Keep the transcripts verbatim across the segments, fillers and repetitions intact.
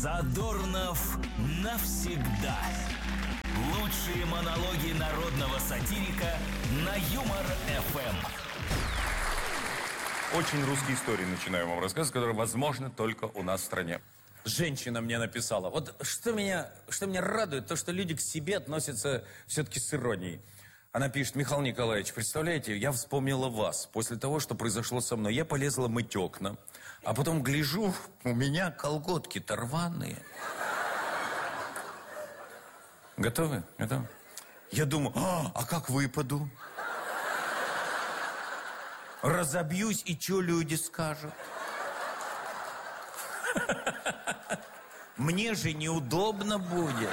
Задорнов навсегда. Лучшие монологи народного сатирика на Юмор-эф эм. Очень русские истории начинаю вам рассказывать, которые возможны только у нас в стране. Женщина мне написала. Вот что меня, что меня радует, то, что люди к себе относятся все-таки с иронией. Она пишет: Михаил Николаевич, представляете, я вспомнила вас. После того, что произошло со мной, я полезла мыть окна. А потом гляжу, у меня колготки-то рваные. Готовы? Готовы? Я думаю, а, а как выпаду? Разобьюсь, и что люди скажут? Мне же неудобно будет.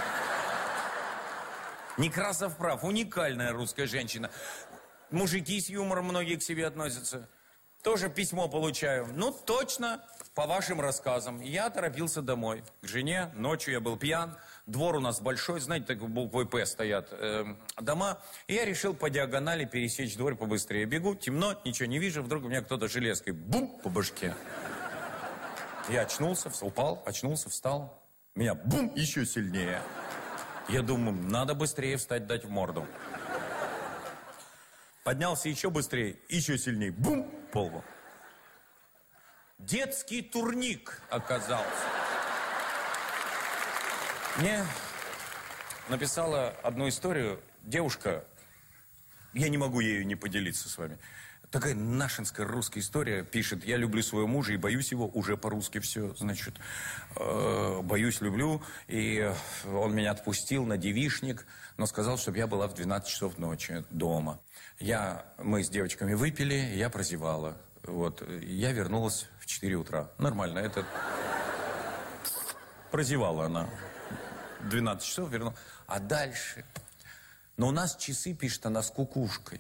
Некрасов прав. Уникальная русская женщина. Мужики с юмором многие к себе относятся. Тоже письмо получаю. Ну, точно, по вашим рассказам. Я торопился домой. К жене. Ночью я был пьян. Двор у нас большой. Знаете, так буквой «П» стоят э, дома. И я решил по диагонали пересечь двор побыстрее. Бегу, темно, ничего не вижу. Вдруг у меня кто-то железкой бум по башке. Я очнулся, упал, очнулся, встал. Меня бум еще сильнее. Я думаю, надо быстрее встать, дать в морду. Поднялся еще быстрее, еще сильнее. Бум! Полбу. Детский турник оказался. Мне написала одну историю девушка. Я не могу ею не поделиться с вами. Такая нашинская русская история. Пишет: я люблю своего мужа и боюсь его. Уже по-русски все, значит. Э, боюсь, люблю. И он меня отпустил на девичник, но сказал, чтобы я была в двенадцать часов ночи дома. Я, мы с девочками выпили, я прозевала. Вот. Я вернулась в четыре утра. Нормально. Это... Прозевала она. двенадцать часов вернулась. А дальше... Но у нас часы, пишет она, с кукушкой.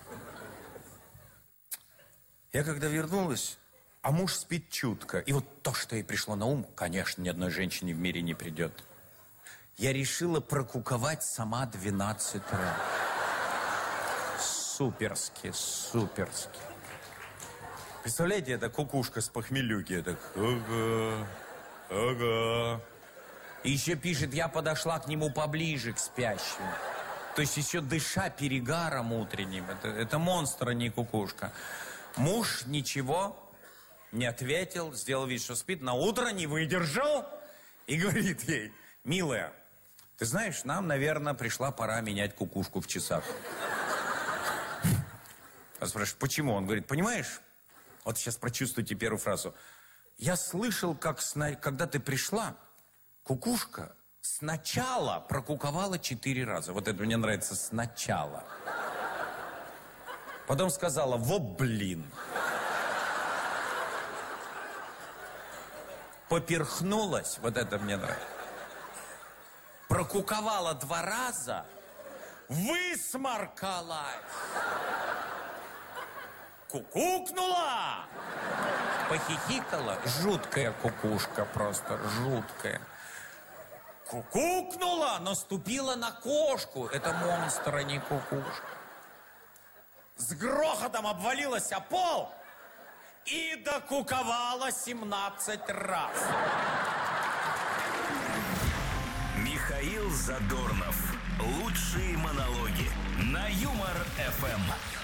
Я когда вернулась, а муж спит чутко. И вот то, что ей пришло на ум, конечно, ни одной женщине в мире не придет. Я решила прокуковать сама двенадцать раз. Суперски, суперски. Представляете, это кукушка с похмелюки. Это ага, ага. И еще пишет: я подошла к нему поближе, к спящему. То есть еще дыша перегаром утренним. Это, это монстр, а не кукушка. Муж ничего не ответил, сделал вид, что спит. На утро не выдержал и говорит ей: милая, ты знаешь, нам, наверное, пришла пора менять кукушку в часах. Я спрашиваю: почему? Он говорит: понимаешь, вот сейчас прочувствуйте первую фразу. Я слышал, как сна... когда ты пришла, кукушка сначала прокуковала четыре раза. Вот это мне нравится, сначала. Потом сказала: во блин. Поперхнулась, вот это мне нравится. Прокуковала два раза, высморкалась. Кукукнула. Похихикала. Жуткая кукушка, просто жуткая. Кукукнула, наступила на кошку. Это монстр, а не кукушка. С грохотом обвалилась о пол и докуковала семнадцать раз. Михаил Задорнов. Лучшие монологи на Юмор-эф эм.